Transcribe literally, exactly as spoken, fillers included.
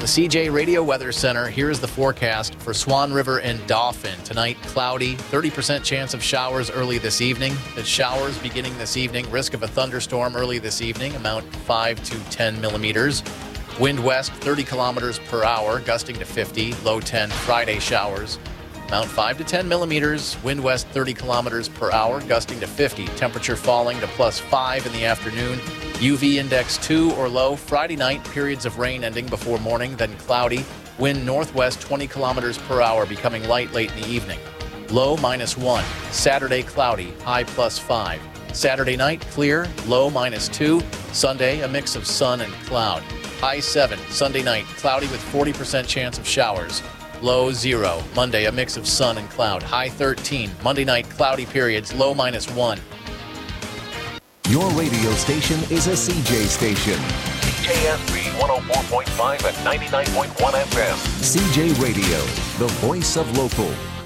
the C J Radio Weather Center, here is the forecast for Swan River and Dauphin. Tonight, cloudy, thirty percent chance of showers early this evening. The showers beginning this evening, risk of a thunderstorm early this evening, amount five to ten millimeters. Wind west, thirty kilometers per hour, gusting to fifty, low ten. Friday showers, amount five to ten millimeters. Wind west, thirty kilometers per hour, gusting to fifty. Temperature falling to plus five in the afternoon. U V index two or low. Friday night, periods of rain ending before morning, then cloudy. Wind northwest, twenty kilometers per hour, becoming light late in the evening. Low minus one. Saturday, cloudy, high plus five. Saturday night, clear, low minus two. Sunday, a mix of sun and cloud. High seven. Sunday night, cloudy with forty percent chance of showers. Low zero. Monday, a mix of sun and cloud. High thirteen. Monday night, cloudy periods, low minus one. Your radio station is a C J station. C J S B one oh four point five and ninety-nine point one F M. C J Radio, the voice of local.